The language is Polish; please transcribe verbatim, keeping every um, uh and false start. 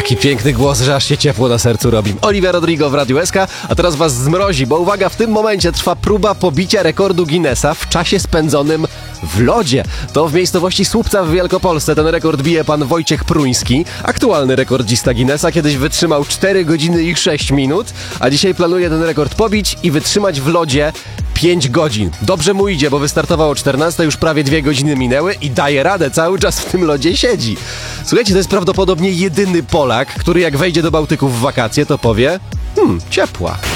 Taki piękny głos, że aż się ciepło na sercu robi. Olivia Rodrigo w Radiu S K, a teraz was zmrozi, bo uwaga, w tym momencie trwa próba pobicia rekordu Guinnessa w czasie spędzonym w lodzie. To w miejscowości Słupca w Wielkopolsce ten rekord bije pan Wojciech Pruński, aktualny rekordzista Guinnessa, kiedyś wytrzymał cztery godziny i sześć minut, a dzisiaj planuje ten rekord pobić i wytrzymać w lodzie pięć godzin. Dobrze mu idzie, bo wystartował o czternastej, już prawie dwie godziny minęły i daje radę, cały czas w tym lodzie siedzi. Słuchajcie, to jest prawdopodobnie jedyny Polak, który jak wejdzie do Bałtyku w wakacje, to powie: hmm, ciepła.